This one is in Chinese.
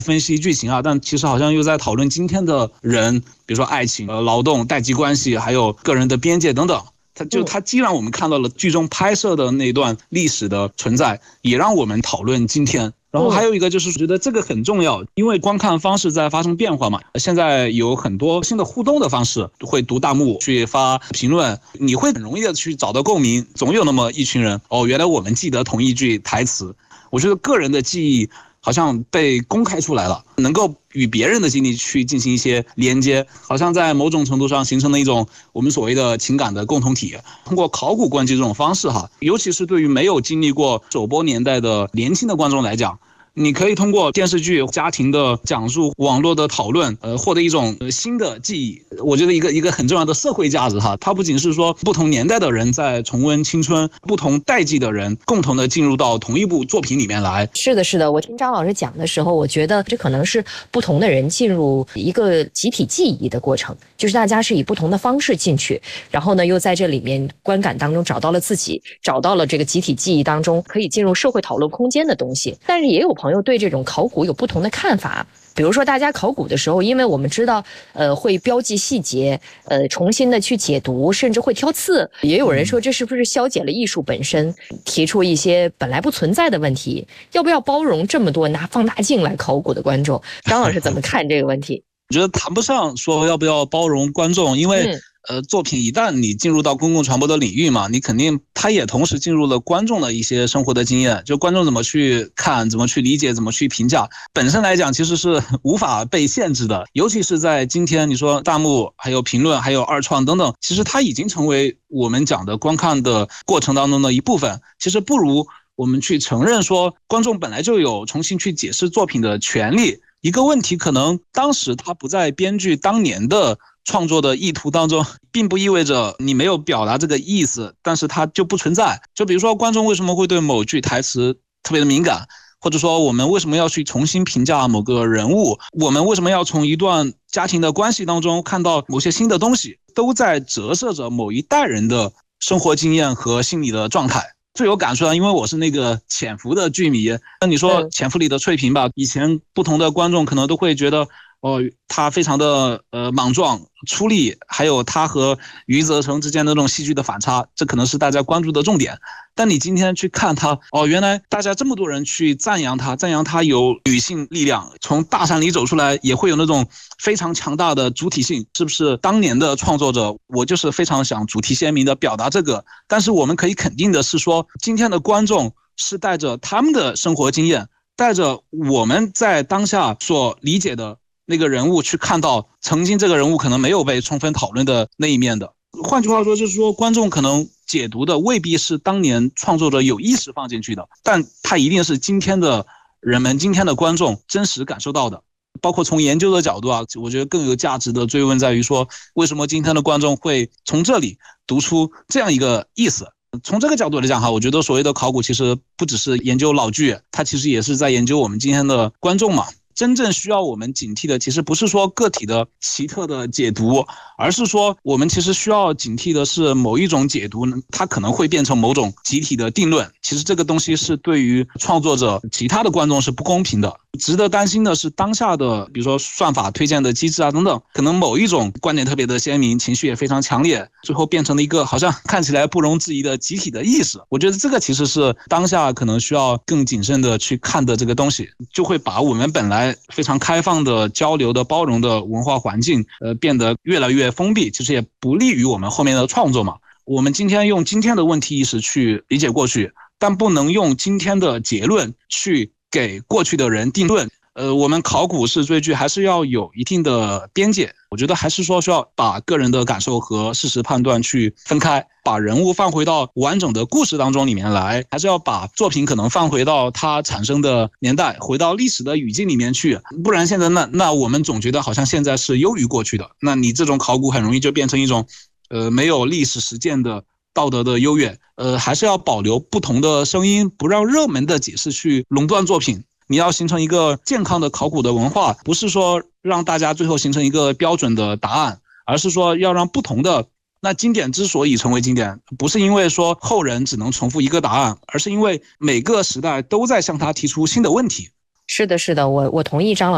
分析剧情啊，但其实好像又在讨论今天的人，比如说爱情、劳动、代际关系，还有个人的边界等等。它既让我们看到了剧中拍摄的那段历史的存在，也让我们讨论今天。然后还有一个就是，觉得这个很重要，因为观看方式在发生变化嘛。现在有很多新的互动的方式，会读弹幕、去发评论，你会很容易的去找到共鸣。总有那么一群人，原来我们记得同一句台词。我觉得个人的记忆好像被公开出来了，能够与别人的经历去进行一些连接，好像在某种程度上形成了一种我们所谓的情感的共同体。通过考古观剧这种方式尤其是对于没有经历过首播年代的年轻的观众来讲，你可以通过电视剧、家庭的讲述、网络的讨论，获得一种新的记忆。我觉得一个很重要的社会价值它不仅是说不同年代的人在重温青春，不同代际的人共同的进入到同一部作品里面来。 是的，是的，我听张老师讲的时候，我觉得这可能是不同的人进入一个集体记忆的过程，就是大家是以不同的方式进去，然后呢，又在这里面观感当中找到了自己，找到了这个集体记忆当中可以进入社会讨论空间的东西。但是也有朋友对这种考古有不同的看法，比如说大家考古的时候，因为我们知道会标记细节，重新的去解读，甚至会挑刺，也有人说这是不是消解了艺术本身，提出一些本来不存在的问题，要不要包容这么多拿放大镜来考古的观众？张老师怎么看这个问题？ 我觉得谈不上说要不要包容观众，因为作品一旦你进入到公共传播的领域嘛，你肯定它也同时进入了观众的一些生活的经验，就观众怎么去看、怎么去理解、怎么去评价，本身来讲其实是无法被限制的。尤其是在今天，你说弹幕、还有评论、还有二创等等，其实它已经成为我们讲的观看的过程当中的一部分。其实不如我们去承认说，观众本来就有重新去解释作品的权利。一个问题可能当时它不在编剧当年的创作的意图当中，并不意味着你没有表达这个意思，但是它就不存在。就比如说观众为什么会对某句台词特别的敏感，或者说我们为什么要去重新评价某个人物，我们为什么要从一段家庭的关系当中看到某些新的东西，都在折射着某一代人的生活经验和心理的状态。最有感触因为我是那个潜伏的剧迷，那你说潜伏里的翠萍吧，以前不同的观众可能都会觉得他非常的莽撞出力，还有他和余则成之间的那种戏剧的反差，这可能是大家关注的重点。但你今天去看他原来大家这么多人去赞扬他有女性力量，从大山里走出来也会有那种非常强大的主体性，是不是当年的创作者我就是非常想主题鲜明的表达这个。但是我们可以肯定的是说，今天的观众是带着他们的生活经验，带着我们在当下所理解的那个人物去看到曾经这个人物可能没有被充分讨论的那一面的。换句话说，就是说观众可能解读的未必是当年创作者有意识放进去的，但它一定是今天的人们、今天的观众真实感受到的。包括从研究的角度我觉得更有价值的追问在于说，为什么今天的观众会从这里读出这样一个意思。从这个角度来讲我觉得所谓的考古其实不只是研究老剧，它其实也是在研究我们今天的观众嘛。真正需要我们警惕的其实不是说个体的奇特的解读，而是说我们其实需要警惕的是某一种解读它可能会变成某种集体的定论。其实这个东西是对于创作者其他的观众是不公平的。值得担心的是当下的比如说算法推荐的机制等等，可能某一种观点特别的鲜明，情绪也非常强烈，最后变成了一个好像看起来不容置疑的集体的意识。我觉得这个其实是当下可能需要更谨慎的去看的这个东西，就会把我们本来非常开放的交流的包容的文化环境变得越来越封闭，其实也不利于我们后面的创作嘛。我们今天用今天的问题意识去理解过去，但不能用今天的结论去给过去的人定论。我们考古式追剧还是要有一定的边界，我觉得还是说需要把个人的感受和事实判断去分开，把人物放回到完整的故事当中里面来，还是要把作品可能放回到它产生的年代，回到历史的语境里面去。不然现在那我们总觉得好像现在是优于过去的，那你这种考古很容易就变成一种没有历史实践的道德的优越。还是要保留不同的声音，不让热门的解释去垄断作品。你要形成一个健康的考古的文化，不是说让大家最后形成一个标准的答案，而是说要让不同的，那经典之所以成为经典，不是因为说后人只能重复一个答案，而是因为每个时代都在向他提出新的问题。 是的，是的，我同意张老师